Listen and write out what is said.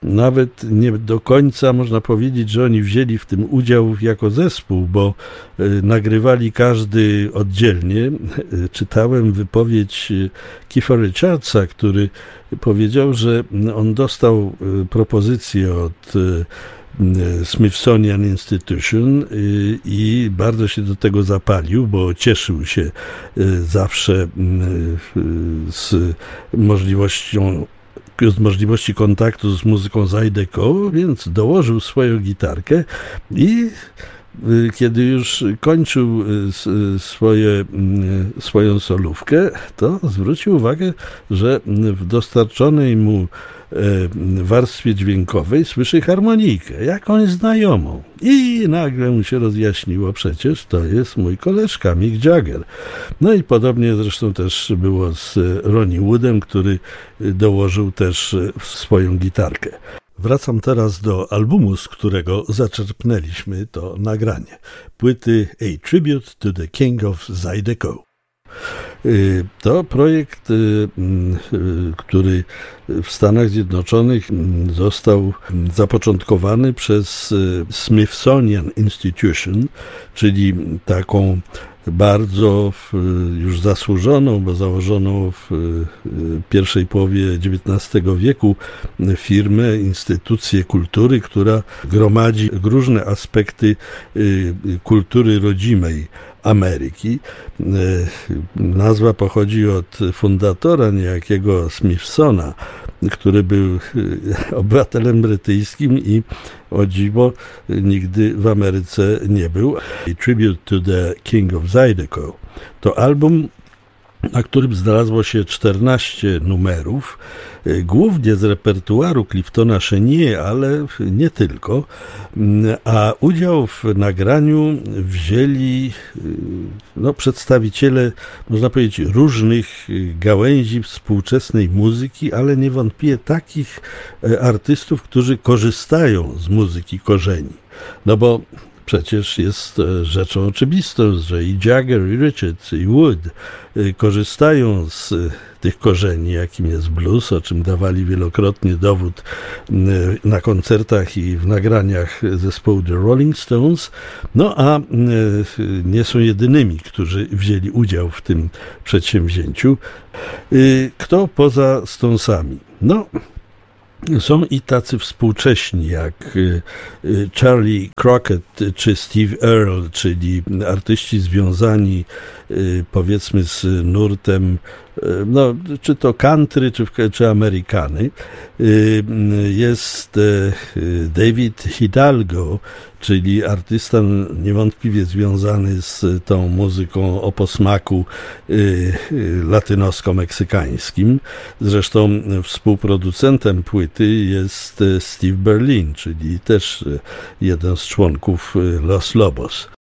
nawet nie do końca można powiedzieć, że oni wzięli w tym udział jako zespół, bo nagrywali każdy oddzielnie. Czytałem wypowiedź Keitha Richardsa, który powiedział, że on dostał propozycję od Smithsonian Institution i bardzo się do tego zapalił, bo cieszył się zawsze z możliwości kontaktu z muzyką Zydeco, więc dołożył swoją gitarkę i kiedy już kończył swoją solówkę, to zwrócił uwagę, że w dostarczonej mu warstwie dźwiękowej słyszy harmonijkę, jakąś znajomą. I nagle mu się rozjaśniło, przecież to jest mój koleżka Mick Jagger. No i podobnie zresztą też było z Ronnie Woodem, który dołożył też swoją gitarkę. Wracam teraz do albumu, z którego zaczerpnęliśmy to nagranie. Płyty A Tribute to the King of Zydeco. To projekt, który w Stanach Zjednoczonych został zapoczątkowany przez Smithsonian Institution, czyli taką bardzo już zasłużoną, bo założoną w pierwszej połowie XIX wieku firmę, instytucję kultury, która gromadzi różne aspekty kultury rodzimej Ameryki. Nazwa pochodzi od fundatora niejakiego Smithsona, który był obywatelem brytyjskim i o dziwo nigdy w Ameryce nie był. Tribute to the King of Zydeco to album, na którym znalazło się 14 numerów, głównie z repertuaru Cliftona Chenier, ale nie tylko, a udział w nagraniu wzięli przedstawiciele, można powiedzieć, różnych gałęzi współczesnej muzyki, ale niewątpliwie takich artystów, którzy korzystają z muzyki korzeni. No bo przecież jest rzeczą oczywistą, że i Jagger, i Richards, i Wood korzystają z tych korzeni, jakim jest blues, o czym dawali wielokrotnie dowód na koncertach i w nagraniach zespołu The Rolling Stones, no a nie są jedynymi, którzy wzięli udział w tym przedsięwzięciu. Kto poza Stonesami? No, są i tacy współcześni jak Charlie Crockett czy Steve Earle, czyli artyści związani powiedzmy z nurtem, czy to country, czy Amerykany. Jest David Hidalgo, czyli artysta niewątpliwie związany z tą muzyką o posmaku latynosko-meksykańskim. Zresztą współproducentem płyty jest Steve Berlin, czyli też jeden z członków Los Lobos.